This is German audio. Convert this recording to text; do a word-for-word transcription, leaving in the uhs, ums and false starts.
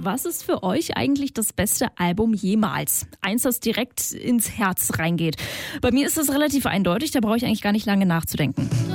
Was ist für euch eigentlich das beste Album jemals? Eins, das direkt ins Herz reingeht. Bei mir ist das relativ eindeutig, da brauche ich eigentlich gar nicht lange nachzudenken.